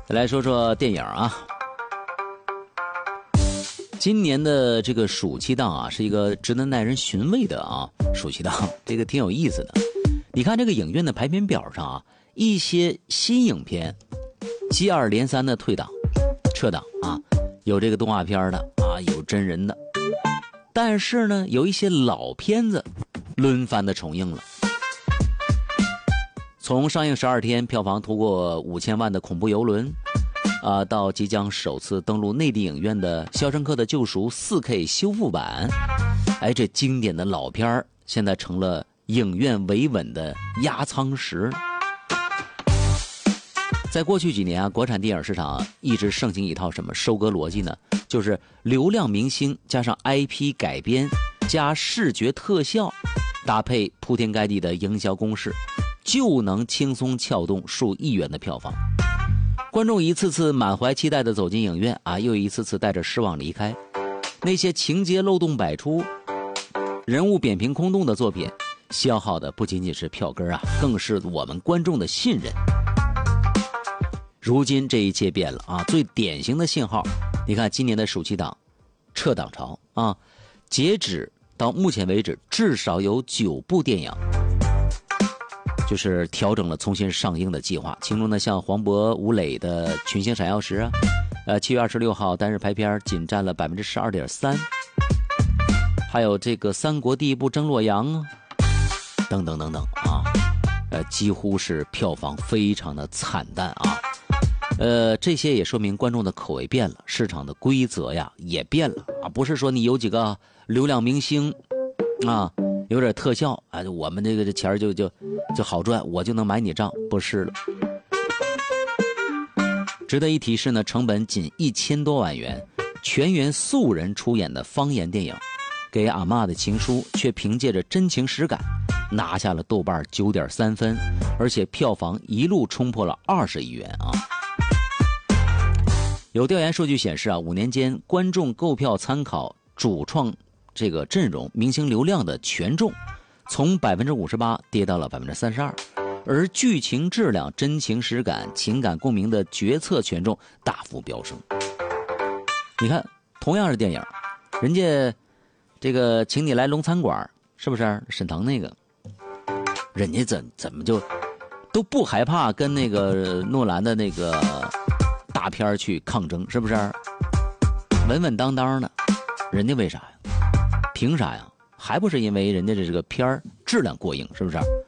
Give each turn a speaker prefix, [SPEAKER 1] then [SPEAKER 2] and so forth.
[SPEAKER 1] 再来说说电影啊。今年的这个暑期档啊，是一个值得耐人寻味的暑期档，这个挺有意思的。你看这个影院的排片表上啊，一些新影片接二连三的退档、撤档啊，有这个动画片的啊，有真人的，但是呢，有一些老片子轮番的重映了。从上映12天，票房突破5000万的恐怖游轮。到即将首次登陆内地影院的《肖申克的救赎》4K 修复版，这经典的老片现在成了影院维稳的压舱石。在过去几年啊，国产电影市场一直盛行一套什么收割逻辑呢？就是流量明星加上 IP 改编加视觉特效，搭配铺天盖地的营销攻势，就能轻松撬动数亿元的票房。观众一次次满怀期待地走进影院啊，又一次次带着失望离开。那些情节漏洞百出、人物扁平空洞的作品，消耗的不仅仅是票根啊，更是我们观众的信任。如今这一切变了啊！最典型的信号，你看今年的暑期档撤档潮啊，截止到目前为止，至少有9部电影就是调整了重新上映的计划。其中呢，像黄渤、吴磊的《群星闪耀时》7月26号单日排片仅占了12.3%，还有这个《三国》第一部《征洛阳》等等等等啊，几乎是票房非常的惨淡啊。这些也说明观众的口味变了，市场的规则呀也变了啊，不是说你有几个流量明星啊，有点特效啊，我们这个钱就好赚，我就能买你账，不是了。值得一提是呢，成本仅1000多万元，全员素人出演的方言电影《给阿嬷的情书》却凭借着真情实感拿下了豆瓣9.3分，而且票房一路冲破了20亿元啊！有调研数据显示啊，5年间观众购票参考主创这个阵容、明星流量的权重，从58%跌到了32%，而剧情质量、真情实感、情感共鸣的决策权重大幅飙升。你看，同样是电影，人家这个请你来龙餐馆，是不是沈腾那个？人家怎么就都不害怕跟那个诺兰的那个大片去抗争，是不是？稳稳当当的，人家为啥呀？凭啥呀？还不是因为人家这个片儿质量过硬，是不是？